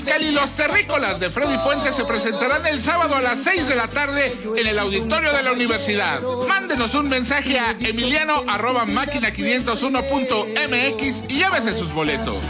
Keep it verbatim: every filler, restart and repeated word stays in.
Cali Los Terrícolas de Freddy Fuentes se presentarán el sábado a las seis de la tarde en el auditorio de la universidad. Mándenos un mensaje a emiliano arroba máquina quinientos uno punto m x y llévese sus boletos.